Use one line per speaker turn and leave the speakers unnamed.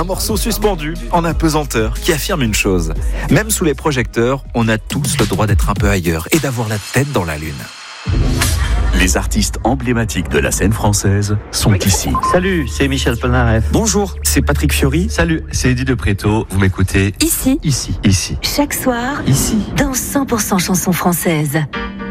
Un morceau suspendu, en apesanteur, qui affirme une chose. Même sous les projecteurs, on a tous le droit d'être un peu ailleurs et d'avoir la tête dans la lune.
Les artistes emblématiques de la scène française sont ici.
Salut, c'est Michel Polnareff.
Bonjour, c'est Patrick Fiori.
Salut, c'est Eddie de Préto. Vous m'écoutez
Ici.
Ici.
Chaque soir.
Ici.
Dans 100% chansons françaises.